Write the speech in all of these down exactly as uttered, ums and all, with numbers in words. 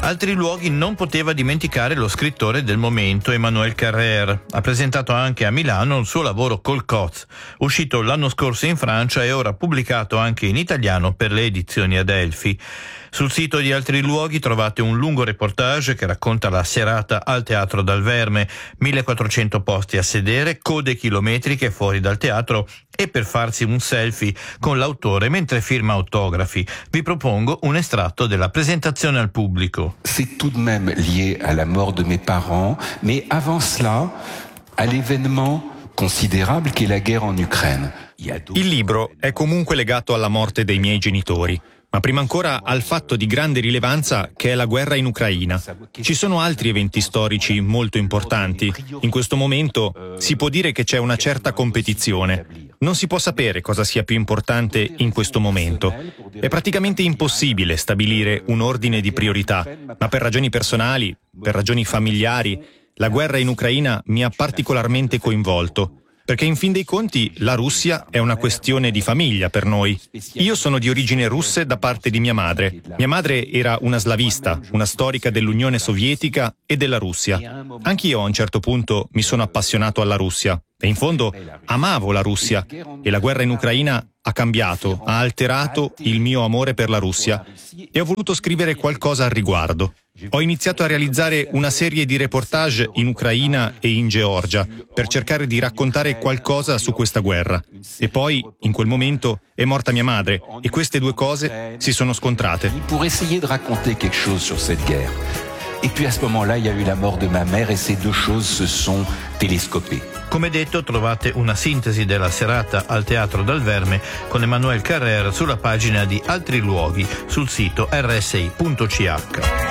Altri luoghi non poteva dimenticare lo scrittore del momento, Emmanuel Carrère. Ha presentato anche a Milano il suo lavoro Col Coz, uscito l'anno scorso in Francia e ora pubblicato anche in italiano per le edizioni Adelphi. Sul sito di Altri luoghi trovate un lungo reportage che racconta la serata al Teatro dal Verme, millequattrocento posti a sedere, code chilometriche fuori dal teatro e per farsi un selfie con l'autore mentre firma autografi. Vi propongo un estratto della presentazione al pubblico. C'est tout de même lié à la mort de mes parents, mais avant cela, à l'événement considérable qu'est la guerre en Ukraine. Il libro è comunque legato alla morte dei miei genitori, ma prima ancora al fatto di grande rilevanza che è la guerra in Ucraina. Ci sono altri eventi storici molto importanti. In questo momento si può dire che c'è una certa competizione. Non si può sapere cosa sia più importante in questo momento. È praticamente impossibile stabilire un ordine di priorità, ma per ragioni personali, per ragioni familiari, la guerra in Ucraina mi ha particolarmente coinvolto. Perché in fin dei conti la Russia è una questione di famiglia per noi. Io sono di origine russe da parte di mia madre. Mia madre era una slavista, una storica dell'Unione Sovietica e della Russia. Anch'io a un certo punto mi sono appassionato alla Russia. E in fondo amavo la Russia e la guerra in Ucraina ha cambiato, ha alterato il mio amore per la Russia e ho voluto scrivere qualcosa al riguardo. Ho iniziato a realizzare una serie di reportage in Ucraina e in Georgia per cercare di raccontare qualcosa su questa guerra. E poi, in quel momento, è morta mia madre e queste due cose si sono scontrate. Pour essayer de raconter quelque chose sur cette guerre. Et puis à ce moment-là, il y a eu la mort de ma mère et ces deux choses se sont télescopées. Come detto, trovate una sintesi della serata al Teatro dal Verme con Emmanuel Carrère sulla pagina di Altri luoghi sul sito erre esse i punto ci acca.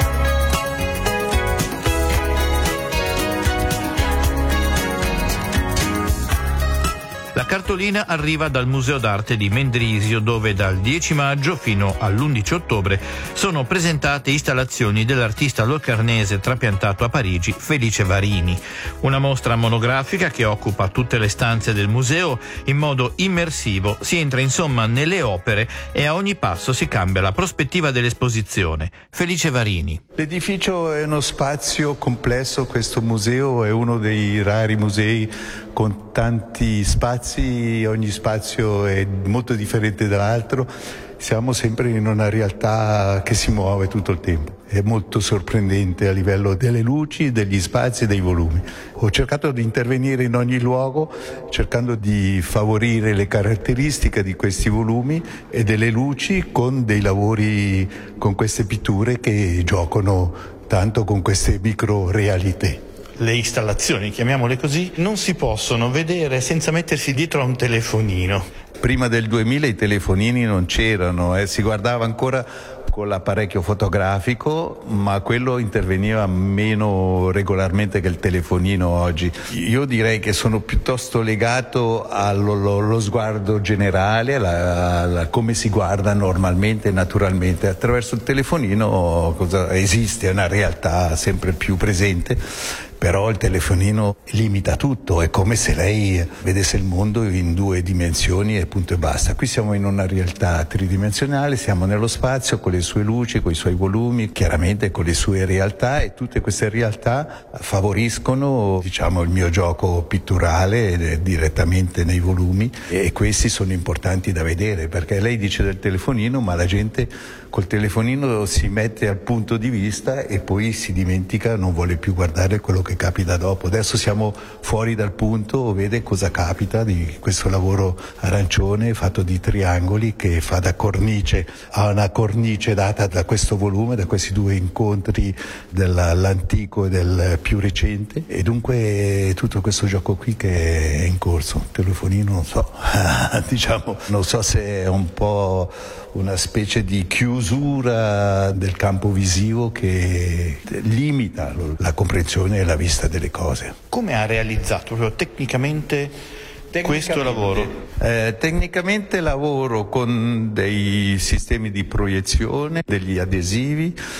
La cartolina arriva dal Museo d'Arte di Mendrisio, dove dal dieci maggio fino all'undici ottobre sono presentate installazioni dell'artista locarnese trapiantato a Parigi Felice Varini. Una mostra monografica che occupa tutte le stanze del museo in modo immersivo. Si entra insomma nelle opere e a ogni passo si cambia la prospettiva dell'esposizione. Felice Varini. L'edificio è uno spazio complesso, questo museo è uno dei rari musei con tanti spazi, ogni spazio è molto differente dall'altro, siamo sempre in una realtà che si muove tutto il tempo. È molto sorprendente a livello delle luci, degli spazi e dei volumi. Ho cercato di intervenire in ogni luogo, cercando di favorire le caratteristiche di questi volumi e delle luci con dei lavori, con queste pitture che giocano tanto con queste microrealità. Le installazioni, chiamiamole così, non si possono vedere senza mettersi dietro a un telefonino. Prima del duemila i telefonini non c'erano, eh, si guardava ancora con l'apparecchio fotografico, ma quello interveniva meno regolarmente che il telefonino oggi. Io direi che sono piuttosto legato allo lo, lo sguardo generale, alla, alla, come si guarda normalmente e naturalmente. Attraverso il telefonino cosa, esiste una realtà sempre più presente, però il telefonino limita tutto, è come se lei vedesse il mondo in due dimensioni e punto e basta. Qui siamo in una realtà tridimensionale, siamo nello spazio con le sue luci, con i suoi volumi, chiaramente con le sue realtà, e tutte queste realtà favoriscono, diciamo, il mio gioco pitturale direttamente nei volumi, e questi sono importanti da vedere, perché lei dice del telefonino, ma la gente col telefonino si mette al punto di vista e poi si dimentica, non vuole più guardare quello che capita dopo. Adesso siamo fuori dal punto, vede cosa capita di questo lavoro arancione fatto di triangoli che fa da cornice a una cornice data da questo volume, da questi due incontri dell'antico e del più recente, e dunque tutto questo gioco qui che è in corso. Il telefonino non so, diciamo, non so se è un po' una specie di chiusura del campo visivo che limita la comprensione e la vista delle cose. Come ha realizzato proprio tecnicamente, tecnicamente questo lavoro? Eh, tecnicamente lavoro con dei sistemi di proiezione, degli adesivi,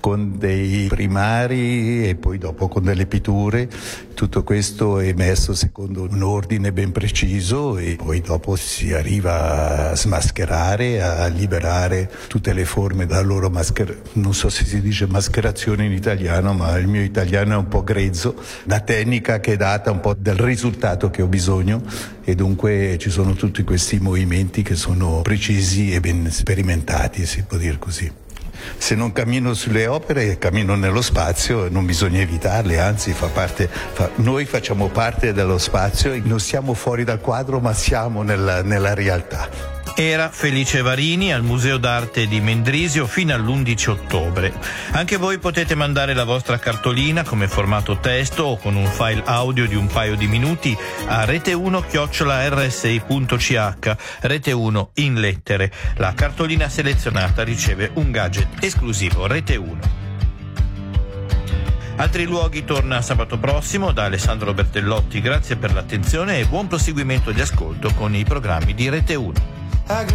con dei primari e poi dopo con delle pitture. Tutto questo è messo secondo un ordine ben preciso e poi dopo si arriva a smascherare, a liberare tutte le forme da loro maschera. Non so se si dice mascherazione in italiano, ma il mio italiano è un po' grezzo. La tecnica che è data un po' del risultato che ho bisogno e dunque ci sono tutti questi movimenti che sono precisi e ben sperimentati, si può dire così. Se non cammino sulle opere, cammino nello spazio, non bisogna evitarle, anzi fa parte, fa, noi facciamo parte dello spazio e non siamo fuori dal quadro ma siamo nella, nella realtà. Era Felice Varini al Museo d'Arte di Mendrisio fino all'undici ottobre. Anche voi potete mandare la vostra cartolina come formato testo o con un file audio di un paio di minuti a rete uno chiocciola erre esse i punto ci acca, rete uno in lettere. La cartolina selezionata riceve un gadget esclusivo Rete uno. Altri luoghi torna sabato prossimo da Alessandro Bertellotti. Grazie per l'attenzione e buon proseguimento di ascolto con i programmi di Rete uno.